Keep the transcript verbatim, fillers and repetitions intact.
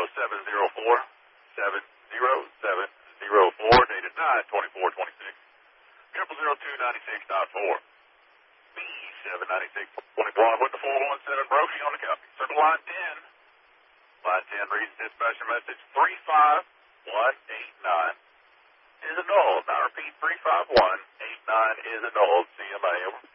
seven zero four, seven zero seven zero four, dated nine twenty-four twenty-six. Triple zero two ninety six dot four. B seven ninety six twenty-one with the four one seven Brody on the copy. Circle line ten. Line ten reads dispatcher message three five one eight nine is annulled. I repeat, three five one eight nine is annulled. C M A, over.